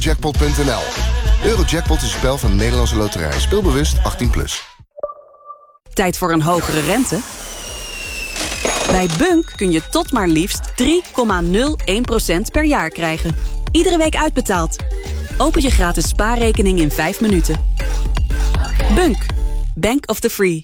Jackpot.nl. Eurojackpot is een spel van de Nederlandse Loterij. Speelbewust 18+. Tijd voor een hogere rente? Bij Bunk kun je tot maar liefst 3,01% per jaar krijgen. Iedere week uitbetaald. Open je gratis spaarrekening in 5 minuten. Bunk. Bank of the Free.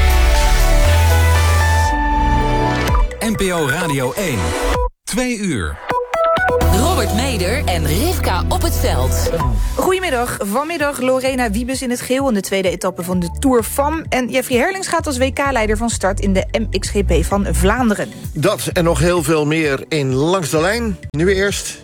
NPO Radio 1. 2 uur. Robert Meder en Rivka op het veld. Goedemiddag. Vanmiddag Lorena Wiebes in het geel in de tweede etappe van de Tour FAM. En Jeffrey Herlings gaat als WK-leider van start in de MXGP van Vlaanderen. Dat en nog heel veel meer in Langs de Lijn. Nu eerst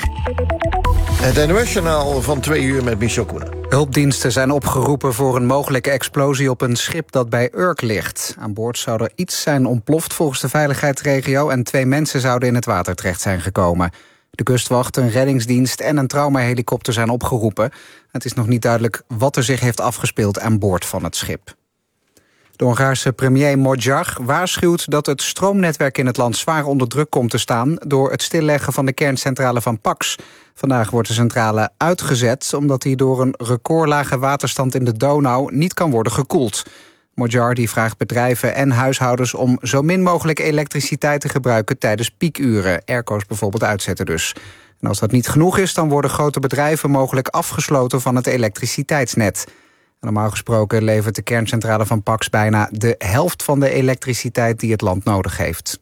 het NOS-journaal van 2 uur met Michel Koenen. Hulpdiensten zijn opgeroepen voor een mogelijke explosie op een schip dat bij Urk ligt. Aan boord zou er iets zijn ontploft volgens de veiligheidsregio en 2 mensen zouden in het water terecht zijn gekomen. De kustwacht, een reddingsdienst en een traumahelikopter zijn opgeroepen. Het is nog niet duidelijk wat er zich heeft afgespeeld aan boord van het schip. De Hongaarse premier Magyar waarschuwt dat het stroomnetwerk in het land zwaar onder druk komt te staan door het stilleggen van de kerncentrale van Paks. Vandaag wordt de centrale uitgezet omdat die door een recordlage waterstand in de Donau niet kan worden gekoeld. Magyar die vraagt bedrijven en huishoudens om zo min mogelijk elektriciteit te gebruiken tijdens piekuren. Airco's bijvoorbeeld uitzetten dus. En als dat niet genoeg is, dan worden grote bedrijven mogelijk afgesloten van het elektriciteitsnet. En normaal gesproken levert de kerncentrale van Paks bijna de helft van de elektriciteit die het land nodig heeft.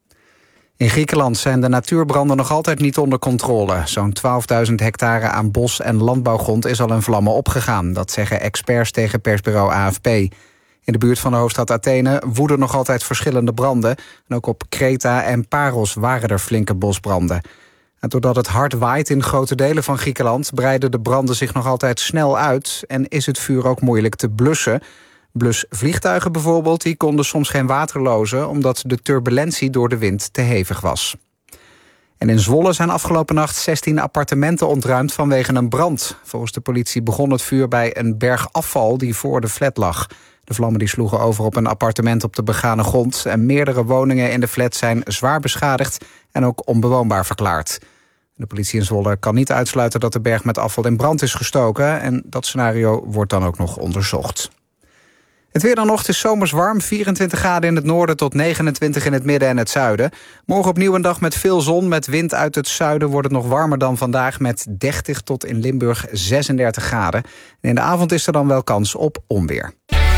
In Griekenland zijn de natuurbranden nog altijd niet onder controle. Zo'n 12.000 hectare aan bos- en landbouwgrond is al in vlammen opgegaan. Dat zeggen experts tegen persbureau AFP. In de buurt van de hoofdstad Athene woeden nog altijd verschillende branden. En ook op Kreta en Paros waren er flinke bosbranden. En doordat het hard waait in grote delen van Griekenland breiden de branden zich nog altijd snel uit en is het vuur ook moeilijk te blussen. Blusvliegtuigen bijvoorbeeld, die konden soms geen water lozen omdat de turbulentie door de wind te hevig was. En in Zwolle zijn afgelopen nacht 16 appartementen ontruimd vanwege een brand. Volgens de politie begon het vuur bij een berg afval die voor de flat lag. De vlammen die sloegen over op een appartement op de begane grond en meerdere woningen in de flat zijn zwaar beschadigd en ook onbewoonbaar verklaard. De politie in Zwolle kan niet uitsluiten dat de berg met afval in brand is gestoken en dat scenario wordt dan ook nog onderzocht. Het weer dan nog, het is zomers warm, 24 graden in het noorden tot 29 in het midden en het zuiden. Morgen opnieuw een dag met veel zon, met wind uit het zuiden wordt het nog warmer dan vandaag met 30 tot in Limburg 36 graden. En in de avond is er dan wel kans op onweer.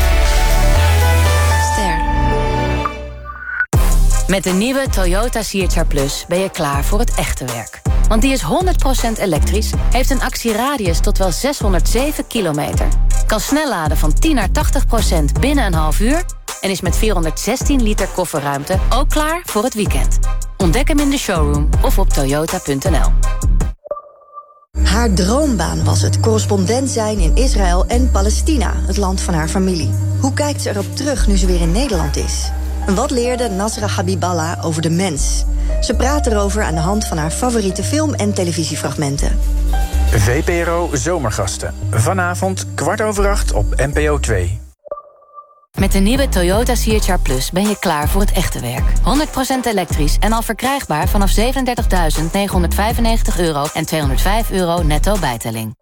Met de nieuwe Toyota CHR Plus ben je klaar voor het echte werk. Want die is 100% elektrisch, heeft een actieradius tot wel 607 kilometer... kan snel laden van 10 naar 80% binnen een half uur... en is met 416 liter kofferruimte ook klaar voor het weekend. Ontdek hem in de showroom of op toyota.nl. Haar droombaan was het correspondent zijn in Israël en Palestina, het land van haar familie. Hoe kijkt ze erop terug nu ze weer in Nederland is? En wat leerde Nasra Habiballah over de mens? Ze praat erover aan de hand van haar favoriete film- en televisiefragmenten. VPRO Zomergasten. Vanavond 7:15 op NPO 2. Met de nieuwe Toyota CHR Plus ben je klaar voor het echte werk. 100% elektrisch en al verkrijgbaar vanaf €37.995 en €205 netto bijtelling.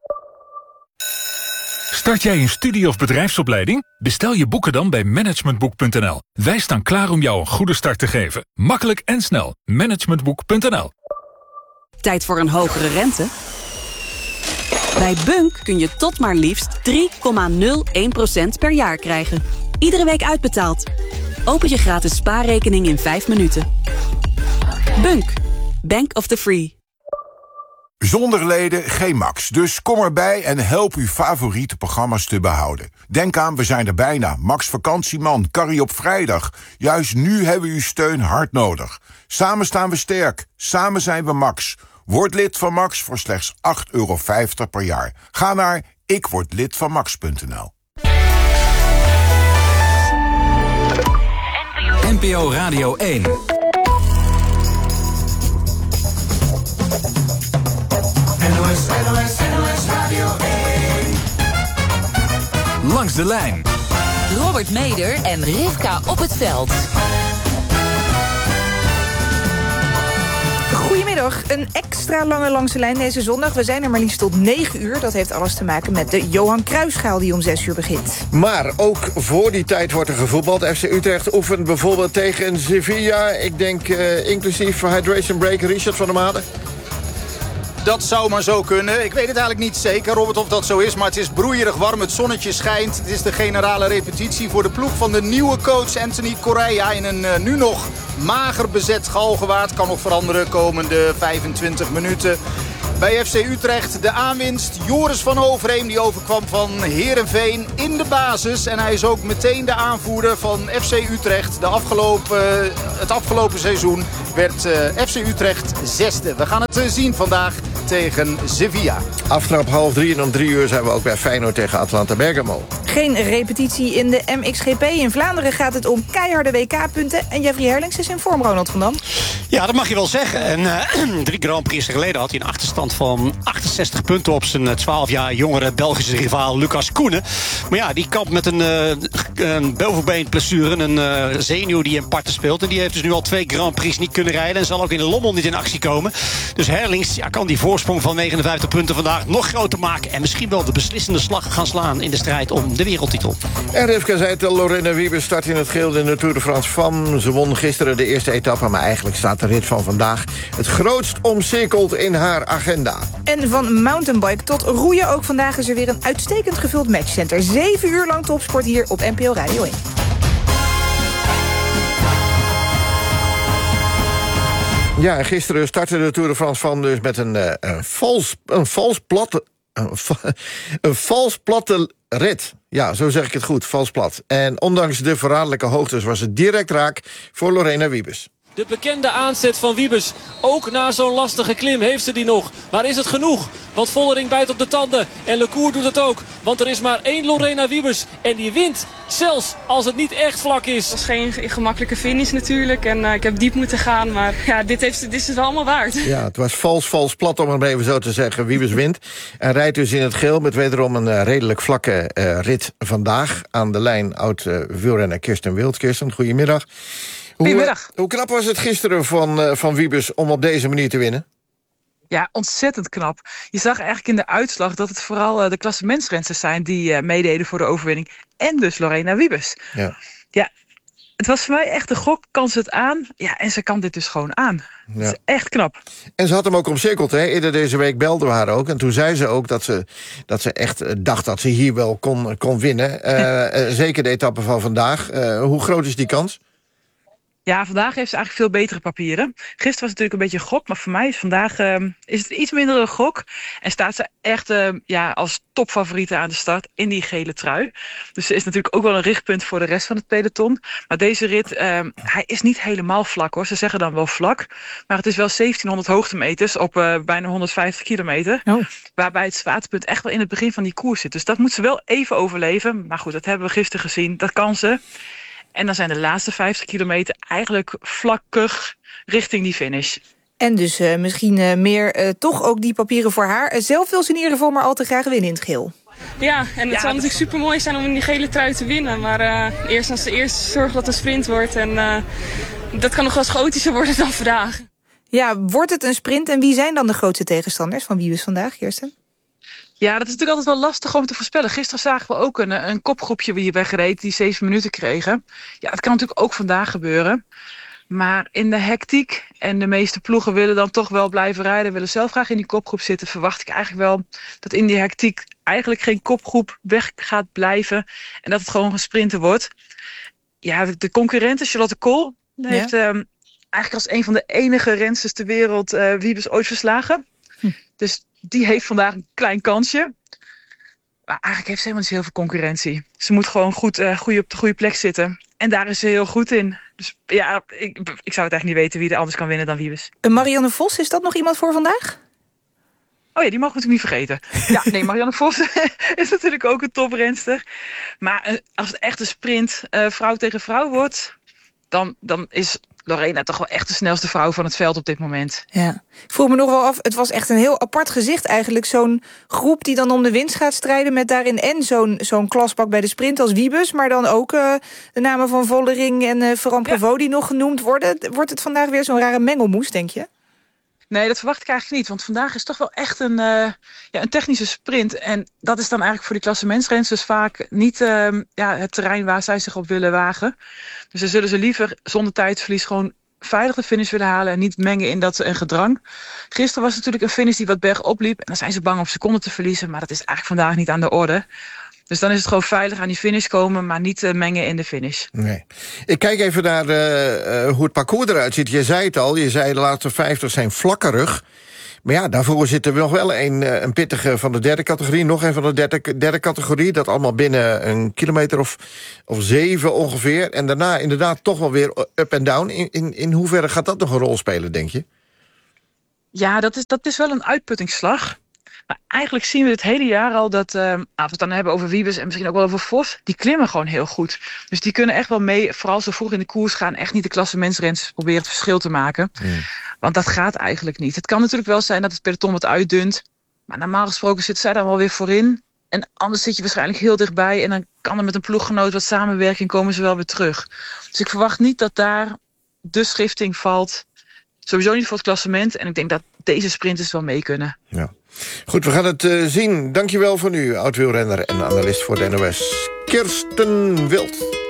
Start jij een studie- of bedrijfsopleiding? Bestel je boeken dan bij managementboek.nl. Wij staan klaar om jou een goede start te geven. Makkelijk en snel. Managementboek.nl. Tijd voor een hogere rente? Bij Bunk kun je tot maar liefst 3,01% per jaar krijgen. Iedere week uitbetaald. Open je gratis spaarrekening in 5 minuten. Bunk. Bank of the Free. Zonder leden geen Max, dus kom erbij en help uw favoriete programma's te behouden. Denk aan, we zijn er bijna. Max Vakantieman, Carrie op vrijdag. Juist nu hebben we uw steun hard nodig. Samen staan we sterk, samen zijn we Max. Word lid van Max voor slechts €8,50 per jaar. Ga naar ikwordlidvanmax.nl. NPO Radio 1. NOS Radio 1. Langs de lijn. Robert Meder en Rivka op het veld. Goedemiddag, een extra lange Langs de Lijn deze zondag. We zijn er maar liefst tot 9 uur. Dat heeft alles te maken met de Johan Cruijffschaal die om 6 uur begint. Maar ook voor die tijd wordt er gevoetbald. FC Utrecht oefent bijvoorbeeld tegen Sevilla. Ik denk inclusief hydration break, Richard van der Maden. Dat zou maar zo kunnen. Ik weet het eigenlijk niet zeker, Robert, of dat zo is. Maar het is broeierig warm, het zonnetje schijnt. Het is de generale repetitie voor de ploeg van de nieuwe coach Anthony Correa. In een nu nog mager bezet Galgenwaard. Kan nog veranderen komende 25 minuten. Bij FC Utrecht de aanwinst. Joris van Overheem die overkwam van Heerenveen in de basis. En hij is ook meteen de aanvoerder van FC Utrecht. Het afgelopen seizoen werd FC Utrecht 6e. We gaan het zien vandaag tegen Sevilla. Aftrap 2:30 en om 3 uur zijn we ook bij Feyenoord tegen Atalanta Bergamo. Geen repetitie in de MXGP. In Vlaanderen gaat het om keiharde WK-punten. En Jeffrey Herlings is in vorm, Ronald van Dam. Ja, dat mag je wel zeggen. En 3 Grand Prix geleden had hij een achterstand van 68 punten... op zijn 12 jaar jongere Belgische rivaal Lucas Koenen. Maar ja, die kampt met een bovenbeenblessure, een zenuw die in parten speelt. En die heeft dus nu al 2 Grand Prix niet kunnen rijden... en zal ook in Lommel niet in actie komen. Dus Herlings kan die voorsprong van 59 punten vandaag nog groter maken... en misschien wel de beslissende slag gaan slaan in de strijd om de wereldtitel. En Rivka zei het, Lorena Wiebes start in het geel in de Tour de France Femme. Ze won gisteren de eerste etappe, maar eigenlijk staat de rit van vandaag het grootst omcirkeld in haar agenda. En van mountainbike tot roeien ook vandaag is er weer een uitstekend gevuld matchcenter. 7 uur lang topsport hier op NPO Radio 1. Ja, en gisteren startte de Tour de France van dus met een vals platte rit. Ja, zo zeg ik het goed, vals plat. En ondanks de verraderlijke hoogtes was het direct raak voor Lorena Wiebes. De bekende aanzet van Wiebes. Ook na zo'n lastige klim heeft ze die nog. Maar is het genoeg? Want Vollering bijt op de tanden. En Lecour doet het ook. Want er is maar 1 Lorena Wiebes. En die wint. Zelfs als het niet echt vlak is. Het was geen gemakkelijke finish natuurlijk. En ik heb diep moeten gaan. Maar ja, dit is het wel allemaal waard. Ja, het was vals plat om het even zo te zeggen. Wiebes wint. En rijdt dus in het geel met wederom een redelijk vlakke rit vandaag. Aan de lijn oud-wielrenner Kirsten Wild. Kirsten, goedemiddag. Goedemiddag. Hoe knap was het gisteren van Wiebes om op deze manier te winnen? Ja, ontzettend knap. Je zag eigenlijk in de uitslag dat het vooral de klassementsrensters zijn... die meededen voor de overwinning. En dus Lorena Wiebes. Ja, het was voor mij echt een gok. Kan ze het aan? Ja, en ze kan dit dus gewoon aan. Ja. Dat is echt knap. En ze had hem ook omcirkeld, hè? Eerder deze week belden we haar ook. En toen zei ze ook dat ze echt dacht dat ze hier wel kon winnen. Zeker de etappe van vandaag. Hoe groot is die kans? Ja, vandaag heeft ze eigenlijk veel betere papieren. Gisteren was het natuurlijk een beetje een gok, maar voor mij is vandaag is het iets minder een gok. En staat ze echt als topfavoriete aan de start in die gele trui. Dus ze is natuurlijk ook wel een richtpunt voor de rest van het peloton. Maar deze rit, hij is niet helemaal vlak hoor. Ze zeggen dan wel vlak. Maar het is wel 1700 hoogtemeters op bijna 150 kilometer. Oh. Waarbij het zwaartepunt echt wel in het begin van die koers zit. Dus dat moet ze wel even overleven. Maar goed, dat hebben we gisteren gezien. Dat kan ze. En dan zijn de laatste 50 kilometer eigenlijk vlakkig richting die finish. En dus misschien meer toch ook die papieren voor haar. Zelf wil ze in ieder geval maar al te graag winnen in het geel. Ja, en het zal natuurlijk super mooi zijn om in die gele trui te winnen. Maar eerst als ze eerst zorgen dat het een sprint wordt. En dat kan nog wel eens chaotischer worden dan vandaag. Ja, wordt het een sprint? En wie zijn dan de grootste tegenstanders van Wiebes vandaag, Kirsten? Ja, dat is natuurlijk altijd wel lastig om te voorspellen. Gisteren zagen we ook een kopgroepje wie wegreed die 7 minuten kregen. Ja, dat kan natuurlijk ook vandaag gebeuren. Maar in de hectiek, en de meeste ploegen willen dan toch wel blijven rijden, willen zelf graag in die kopgroep zitten, verwacht ik eigenlijk wel dat in die hectiek eigenlijk geen kopgroep weg gaat blijven en dat het gewoon gesprinten wordt. Ja, de concurrenten, Charlotte Kool, heeft eigenlijk als een van de enige rensters ter wereld Wiebes ooit verslagen. Dus die heeft vandaag een klein kansje. Maar eigenlijk heeft ze helemaal niet zo heel veel concurrentie. Ze moet gewoon goed op de goede plek zitten. En daar is ze heel goed in. Dus ja, ik zou het eigenlijk niet weten wie er anders kan winnen dan Wiebes. Marianne Vos, is dat nog iemand voor vandaag? Oh ja, die mogen we natuurlijk niet vergeten. Ja, nee, Marianne Vos is natuurlijk ook een toprenster. Maar als het echt een sprint vrouw tegen vrouw wordt, dan is Lorena toch wel echt de snelste vrouw van het veld op dit moment. Ja, ik vroeg me nog wel af, het was echt een heel apart gezicht eigenlijk. Zo'n groep die dan om de winst gaat strijden met daarin en zo'n klasbak bij de sprint als Wiebes, maar dan ook de namen van Vollering en Ferrand Prévot die nog genoemd worden. Wordt het vandaag weer zo'n rare mengelmoes, denk je? Nee, dat verwacht ik eigenlijk niet. Want vandaag is toch wel echt een technische sprint. En dat is dan eigenlijk voor die klassementsrenners vaak niet het terrein waar zij zich op willen wagen. Dus dan zullen ze liever zonder tijdverlies gewoon veilig de finish willen halen en niet mengen in dat een gedrang. Gisteren was natuurlijk een finish die wat bergop liep. En dan zijn ze bang om seconden te verliezen. Maar dat is eigenlijk vandaag niet aan de orde. Dus dan is het gewoon veilig aan die finish komen, maar niet mengen in de finish. Nee. Ik kijk even naar hoe het parcours eruit ziet. Je zei het al, de laatste 50 zijn vlakkerig. Maar ja, daarvoor zit er nog wel een pittige van de derde categorie. Nog een van de derde categorie. Dat allemaal binnen een kilometer of 7 ongeveer. En daarna inderdaad toch wel weer up en down. In hoeverre gaat dat nog een rol spelen, denk je? Ja, dat is wel een uitputtingsslag. Maar eigenlijk zien we het hele jaar al dat, als we het dan hebben over Wiebes en misschien ook wel over Vos, die klimmen gewoon heel goed. Dus die kunnen echt wel mee, vooral zo vroeg in de koers gaan, echt niet de klassementsrenners proberen het verschil te maken. Want dat gaat eigenlijk niet. Het kan natuurlijk wel zijn dat het peloton wat uitdunt. Maar normaal gesproken zit zij dan wel weer voorin. En anders zit je waarschijnlijk heel dichtbij. En dan kan er met een ploeggenoot wat samenwerking komen ze wel weer terug. Dus ik verwacht niet dat daar de schifting valt. Sowieso niet voor het klassement. En ik denk dat deze sprinters wel mee kunnen. Ja. Goed, we gaan het zien. Dankjewel voor nu, oud-wielrenner en analist voor de NOS, Kirsten Wild.